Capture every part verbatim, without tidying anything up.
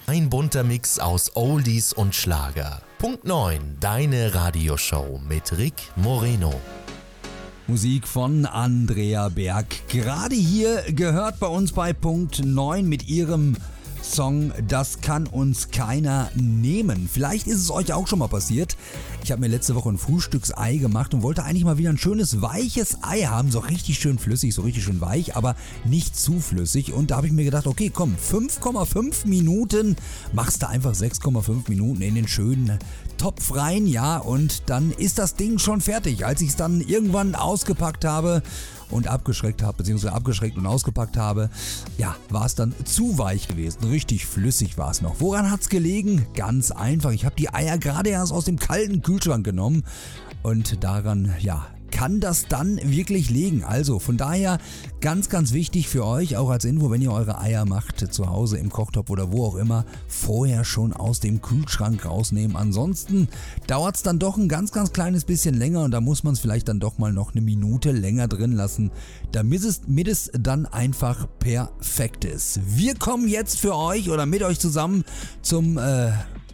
Ein bunter Mix aus Oldies und Schlager. Punkt neun, deine Radioshow mit Rick Moreno. Musik von Andrea Berg. Gerade hier gehört bei uns bei Punkt neun mit ihrem Song Das kann uns keiner nehmen. Vielleicht ist es euch auch schon mal passiert. Ich habe mir letzte Woche ein Frühstücksei gemacht und wollte eigentlich mal wieder ein schönes weiches Ei haben. So richtig schön flüssig, so richtig schön weich, aber nicht zu flüssig. Und da habe ich mir gedacht, okay, komm, fünf Komma fünf Minuten, machst du einfach sechs Komma fünf Minuten in den schönen Topf rein, ja, und dann ist das Ding schon fertig. Als ich es dann irgendwann ausgepackt habe und abgeschreckt habe, beziehungsweise abgeschreckt und ausgepackt habe, ja, war es dann zu weich gewesen. Richtig flüssig war es noch. Woran hat es gelegen? Ganz einfach. Ich habe die Eier gerade erst aus dem kalten Kühlschrank genommen und daran, ja, kann das dann wirklich liegen. Also von daher ganz, ganz wichtig für euch, auch als Info, wenn ihr eure Eier macht, zu Hause im Kochtopf oder wo auch immer, vorher schon aus dem Kühlschrank rausnehmen. Ansonsten dauert es dann doch ein ganz, ganz kleines bisschen länger und da muss man es vielleicht dann doch mal noch eine Minute länger drin lassen, damit es, damit es dann einfach perfekt ist. Wir kommen jetzt für euch oder mit euch zusammen zum äh,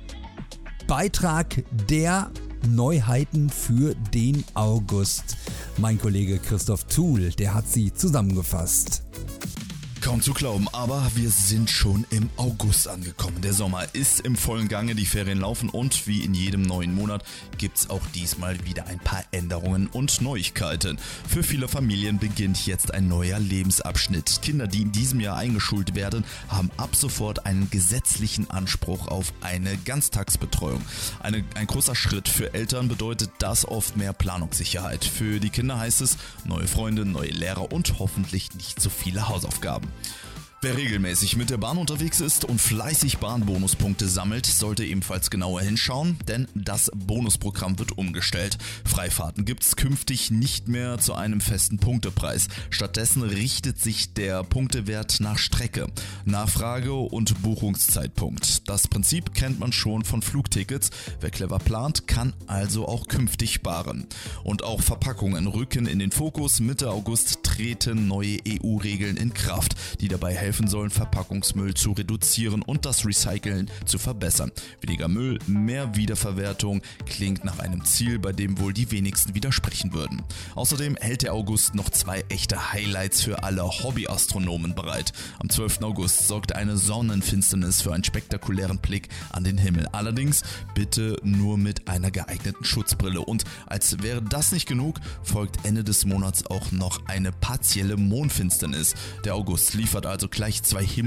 Beitrag der Neuheiten für den August. Mein Kollege Christoph Thuhl, der hat sie zusammengefasst. Kaum zu glauben, aber wir sind schon im August angekommen. Der Sommer ist im vollen Gange, die Ferien laufen und wie in jedem neuen Monat gibt's auch diesmal wieder ein paar Änderungen und Neuigkeiten. Für viele Familien beginnt jetzt ein neuer Lebensabschnitt. Kinder, die in diesem Jahr eingeschult werden, haben ab sofort einen gesetzlichen Anspruch auf eine Ganztagsbetreuung. Eine, ein großer Schritt für Eltern bedeutet das oft mehr Planungssicherheit. Für die Kinder heißt es neue Freunde, neue Lehrer und hoffentlich nicht so viele Hausaufgaben. Wer regelmäßig mit der Bahn unterwegs ist und fleißig Bahnbonuspunkte sammelt, sollte ebenfalls genauer hinschauen, denn das Bonusprogramm wird umgestellt. Freifahrten gibt's künftig nicht mehr zu einem festen Punktepreis. Stattdessen richtet sich der Punktewert nach Strecke, Nachfrage und Buchungszeitpunkt. Das Prinzip kennt man schon von Flugtickets. Wer clever plant, kann also auch künftig sparen. Und auch Verpackungen rücken in den Fokus. Mitte August treten neue E U-Regeln in Kraft, die dabei helfen sollen, Verpackungsmüll zu reduzieren und das Recyceln zu verbessern. Weniger Müll, mehr Wiederverwertung klingt nach einem Ziel, bei dem wohl die wenigsten widersprechen würden. Außerdem hält der August noch zwei echte Highlights für alle Hobbyastronomen bereit. Am zwölften August sorgt eine Sonnenfinsternis für einen spektakulären Blick an den Himmel. Allerdings bitte nur mit einer geeigneten Schutzbrille. Und als wäre das nicht genug, folgt Ende des Monats auch noch eine partielle Mondfinsternis. Der August liefert also gleich zwei Himmel